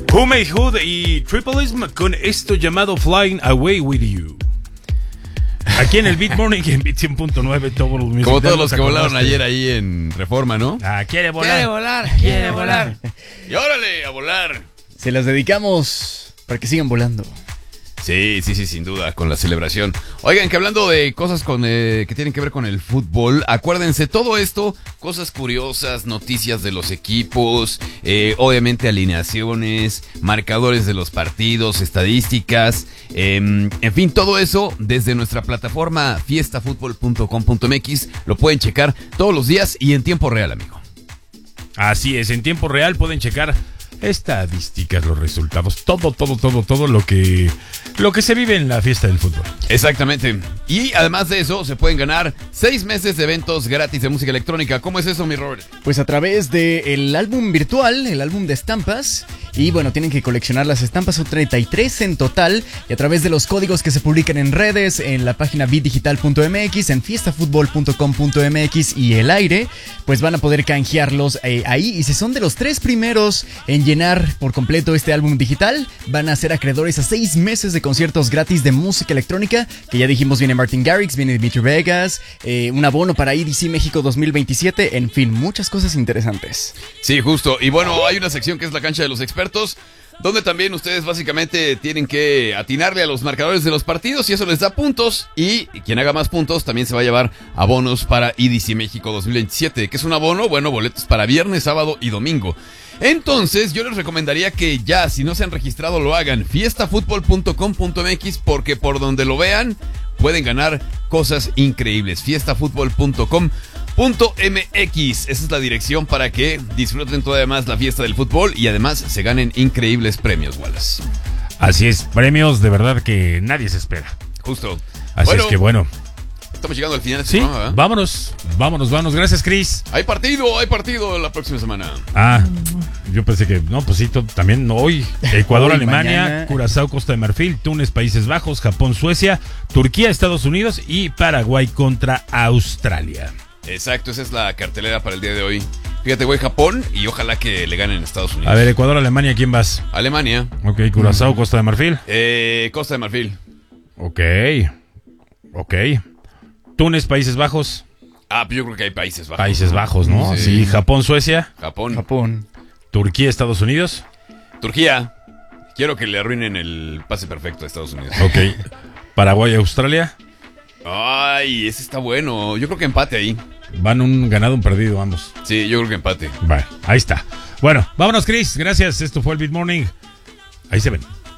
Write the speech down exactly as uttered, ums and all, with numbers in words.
Hume Hood y Tripleism con esto llamado Flying Away With You. Aquí en el Beat Morning, en Beat cien punto nueve, todo el music. Como todos los que volaron ayer ahí en Reforma, ¿no? Ah, quiere volar. Quiere volar, quiere volar. Y órale, a volar. Se las dedicamos para que sigan volando. Sí, sí, sí, sin duda, con la celebración. Oigan, que hablando de cosas con eh, que tienen que ver con el fútbol, acuérdense, todo esto, cosas curiosas, noticias de los equipos, eh, obviamente alineaciones, marcadores de los partidos, estadísticas, eh, en fin, todo eso desde nuestra plataforma fiesta fútbol punto com punto m x, lo pueden checar todos los días y en tiempo real, amigo. Así es, en tiempo real pueden checar estadísticas, los resultados, todo, todo, todo, todo lo que lo que se vive en la fiesta del fútbol. Exactamente. Y además de eso, se pueden ganar seis meses de eventos gratis de música electrónica. ¿Cómo es eso, mi Robert? Pues a través del álbum virtual, el álbum de estampas. Y bueno, tienen que coleccionar las estampas, son treinta y tres en total. Y a través de los códigos que se publican en redes, en la página bit digital punto m x, en fiesta fútbol punto com punto m x y El Aire, pues van a poder canjearlos eh, ahí. Y si son de los tres primeros en llenar por completo este álbum digital, van a ser acreedores a seis meses de conciertos gratis de música electrónica, que ya dijimos viene Martin Garrix, viene Dimitri Vegas, eh, un abono para E D C México dos mil veintisiete, en fin, muchas cosas interesantes. Sí, justo. Y bueno, hay una sección que es la cancha de los expertos, donde también ustedes básicamente tienen que atinarle a los marcadores de los partidos y eso les da puntos. Y quien haga más puntos también se va a llevar abonos para E D C México dos mil veintisiete. ¿Qué es un abono? Bueno, boletos para viernes, sábado y domingo. Entonces, yo les recomendaría que ya, si no se han registrado, lo hagan. fiesta fútbol punto com punto m x, porque por donde lo vean, pueden ganar cosas increíbles. fiesta fútbol punto com punto m x. Esa es la dirección para que disfruten todavía más la fiesta del fútbol y además se ganen increíbles premios, Wallace. Así es, premios de verdad que nadie se espera. Justo. Así bueno, es que bueno. Estamos llegando al final de este Sí, programa, ¿verdad? vámonos, vámonos, vámonos. Gracias, Chris. Hay partido, hay partido la próxima semana. Ah, yo pensé que, no, pues sí, to- también hoy. Ecuador, Hoy, Alemania, mañana. Curazao, Costa de Marfil, Túnez, Países Bajos, Japón, Suecia, Turquía, Estados Unidos y Paraguay contra Australia. Exacto, esa es la cartelera para el día de hoy. Fíjate, güey, Japón y ojalá que le ganen a Estados Unidos. A ver, Ecuador, Alemania, ¿quién vas? Alemania, Ok, Curazao, Costa de Marfil. eh, Costa de Marfil. Ok, ok. Túnez, Países Bajos. Ah, pues yo creo que hay Países Bajos. Países Bajos, ¿no? Sí. Sí, Japón, Suecia, Japón. Japón. Turquía, Estados Unidos. Turquía. Quiero que le arruinen el pase perfecto a Estados Unidos. Ok. Paraguay, Australia. Ay, ese está bueno. Yo creo que empate ahí. Van un ganado, un perdido, ambos. Sí, yo creo que empate. Vale, ahí está. Bueno, vámonos, Chris. Gracias. Esto fue el Beat Morning. Ahí se ven.